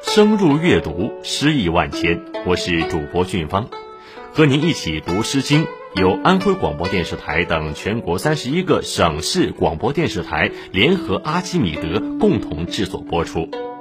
深入阅读，诗意万千。我是主播俊芳，和您一起读《诗经》，由安徽广播电视台等全国31个省市广播电视台联合阿基米德共同制作播出。